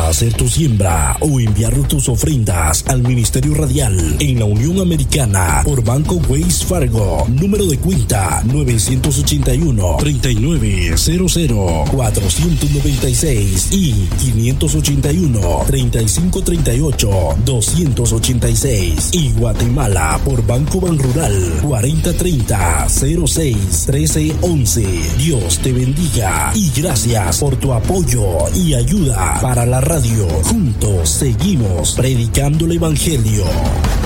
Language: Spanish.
para hacer tu siembra o enviar tus ofrendas al Ministerio Radial en la Unión Americana por Banco Wells Fargo. Número de cuenta 981-3900 496 y 581-3538-286. Y Guatemala por Banco Banrural 4030-06-1311. Dios te bendiga y gracias por tu apoyo y ayuda para la radio. Juntos seguimos predicando el Evangelio.